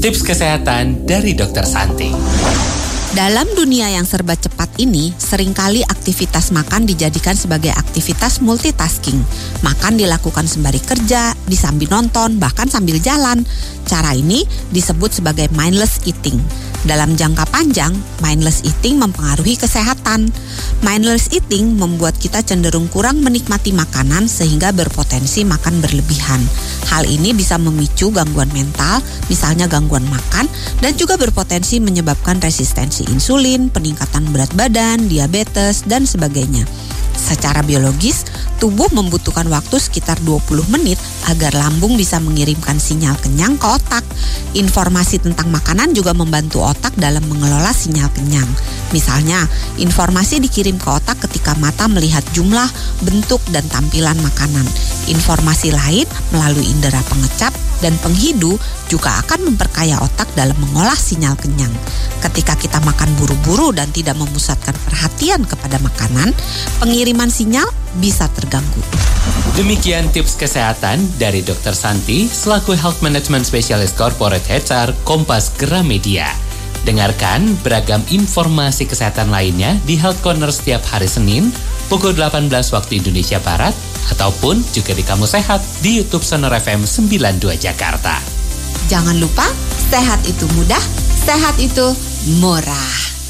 Tips kesehatan dari Dr. Santi. Dalam dunia yang serba cepat ini, seringkali aktivitas makan dijadikan sebagai aktivitas multitasking. Makan dilakukan sembari kerja, disambil nonton, bahkan sambil jalan. Cara ini disebut sebagai mindless eating. Dalam jangka panjang, mindless eating mempengaruhi kesehatan. Mindless eating membuat kita cenderung kurang menikmati makanan sehingga berpotensi makan berlebihan. Hal ini bisa memicu gangguan mental, misalnya gangguan makan, dan juga berpotensi menyebabkan resistensi insulin, peningkatan berat badan, diabetes, dan sebagainya. Secara biologis, tubuh membutuhkan waktu sekitar 20 menit agar lambung bisa mengirimkan sinyal kenyang ke otak. Informasi tentang makanan juga membantu otak dalam mengelola sinyal kenyang. Misalnya, informasi dikirim ke otak ketika mata melihat jumlah, bentuk, dan tampilan makanan. Informasi lain melalui indera pengecap dan penghidu juga akan memperkaya otak dalam mengolah sinyal kenyang. Ketika kita makan buru-buru dan tidak memusatkan perhatian kepada makanan, pengiriman sinyal bisa terganggu. Demikian tips kesehatan dari Dr. Santi selaku Health Management Specialist Corporate HR Kompas Gramedia. Dengarkan beragam informasi kesehatan lainnya di Health Corner setiap hari Senin pukul 18 waktu Indonesia Barat ataupun juga di Kamu Sehat di YouTube Sonor FM 92 Jakarta. Jangan lupa, sehat itu mudah, sehat itu murah.